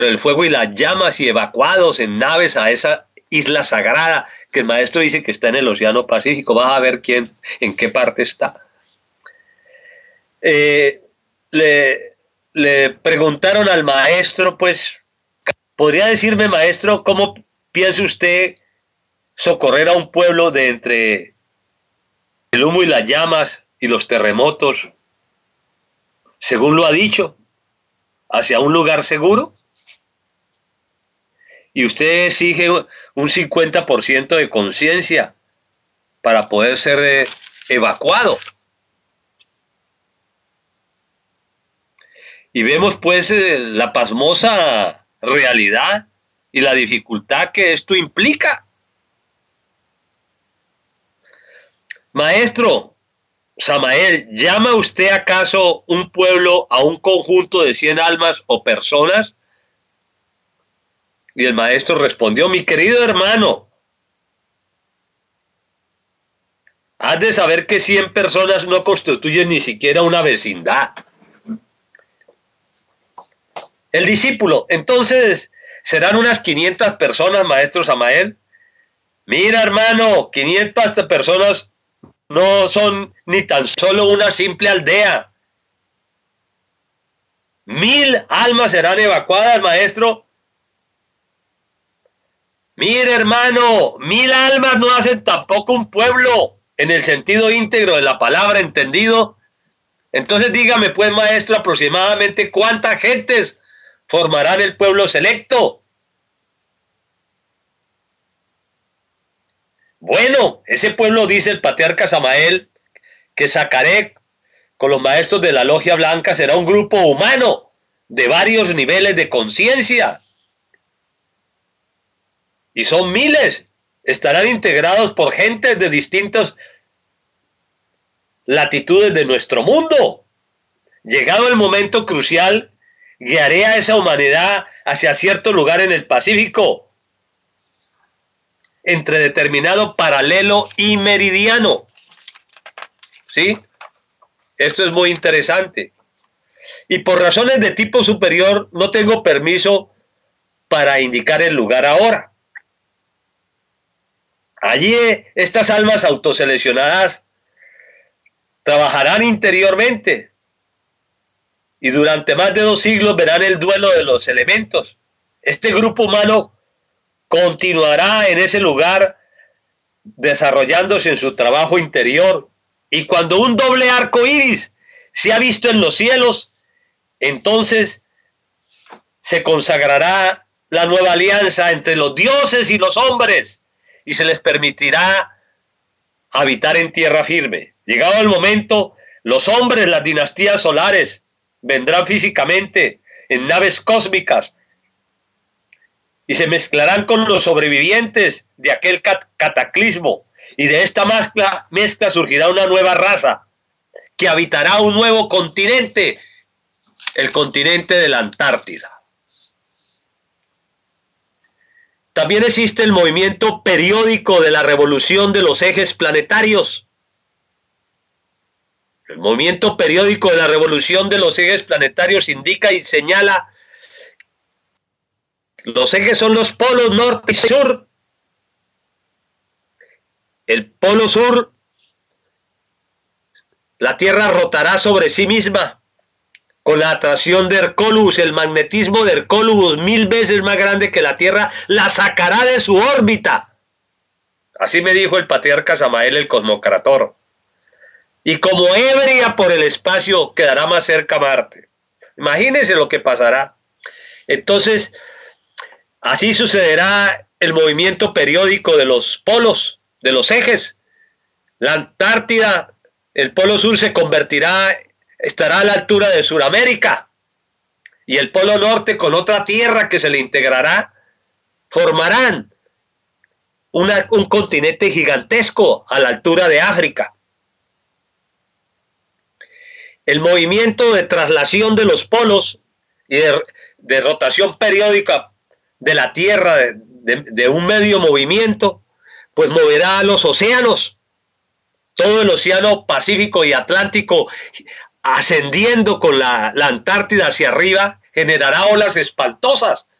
el fuego y las llamas y evacuados en naves a esa isla sagrada que el maestro dice que está en el Océano Pacífico. Vas a ver en qué parte está. Le preguntaron al maestro, pues, ¿podría decirme, maestro, cómo piensa usted socorrer a un pueblo de entre el humo y las llamas y los terremotos, según lo ha dicho, hacia un lugar seguro? Y usted exige un 50% de conciencia para poder ser evacuado. Y vemos pues la pasmosa realidad y la dificultad que esto implica. Maestro Samael, ¿llama usted acaso un pueblo a un conjunto de 100 almas o personas? Y el maestro respondió: mi querido hermano, has de saber que 100 personas no constituyen ni siquiera una vecindad. El discípulo: entonces, ¿serán unas 500 personas, maestro Samael? Mira, hermano, 500 personas no son ni tan solo una simple aldea. 1000 almas serán evacuadas, maestro. Mira, hermano, 1000 almas no hacen tampoco un pueblo en el sentido íntegro de la palabra, ¿entendido? Entonces dígame pues, maestro, aproximadamente cuántas gentes formarán el pueblo selecto. Bueno, ese pueblo, dice el patriarca Samael, que sacaré con los maestros de la logia blanca, será un grupo humano de varios niveles de conciencia. Y son miles, estarán integrados por gentes de distintas latitudes de nuestro mundo. Llegado el momento crucial, guiaré a esa humanidad hacia cierto lugar en el Pacífico, entre determinado paralelo y meridiano. ¿Sí? Esto es muy interesante. Y por razones de tipo superior no tengo permiso para indicar el lugar ahora. Allí estas almas autoseleccionadas trabajarán interiormente y durante más de 2 siglos verán el duelo de los elementos. Este grupo humano continuará en ese lugar desarrollándose en su trabajo interior, y cuando un doble arco iris se ha visto en los cielos, entonces se consagrará la nueva alianza entre los dioses y los hombres y se les permitirá habitar en tierra firme. Llegado el momento, los hombres, las dinastías solares, vendrán físicamente en naves cósmicas y se mezclarán con los sobrevivientes de aquel cataclismo, y de esta mezcla surgirá una nueva raza que habitará un nuevo continente, el continente de la Antártida. También existe el movimiento periódico de la revolución de los ejes planetarios. El movimiento periódico de la revolución de los ejes planetarios indica y señala: los ejes son los polos norte y sur. El polo sur, la Tierra rotará sobre sí misma con la atracción de Hercólubus. El magnetismo de Hercólubus, 1000 veces más grande que la Tierra, la sacará de su órbita. Así me dijo el patriarca Samael, el cosmocrator. Y como ebria por el espacio, quedará más cerca Marte. Imagínense lo que pasará. Entonces, así sucederá el movimiento periódico de los polos, de los ejes. La Antártida, el polo sur, estará a la altura de Sudamérica, y el polo norte, con otra tierra que se le integrará, formarán un continente gigantesco a la altura de África. El movimiento de traslación de los polos y de rotación periódica de la Tierra, de un medio movimiento, pues moverá a los océanos, todo el océano Pacífico y Atlántico, ascendiendo con la Antártida hacia arriba, generará olas espantosas